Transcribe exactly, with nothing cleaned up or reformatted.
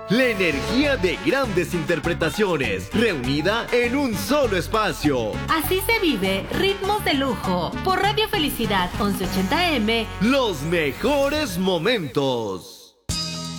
La energía de grandes interpretaciones, reunida en un solo espacio. Así se vive Ritmos de Lujo, por Radio Felicidad once ochenta M. Los mejores momentos.